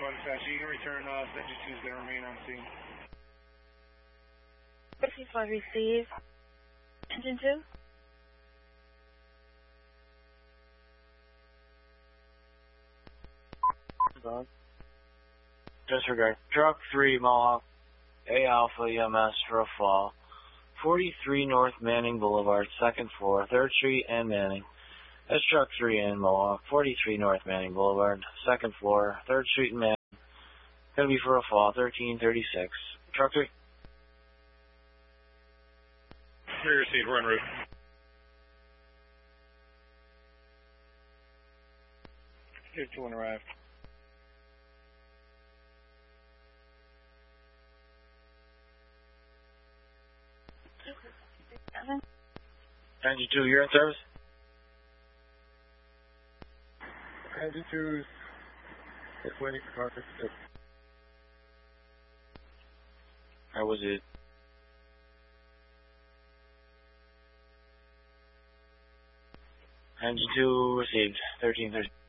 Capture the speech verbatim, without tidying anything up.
one dispatch. You can return us. Engine two is going to remain on scene. fifty-five receive. Engine two? Disregard. Truck three, Mohawk, A Alpha E M S for a fall. forty-three North Manning Boulevard, second floor, third Street and Manning. That's Truck three in Mohawk, forty-three North Manning Boulevard, second floor, third Street and Manning. Gonna be for a fall, thirteen thirty-six. Truck three. Rear receive, we're en route. Tier two one arrived. Engine two, you're in service? Engine two is waiting for car fifty-six. How was it? Engine two received, thirteen thirty.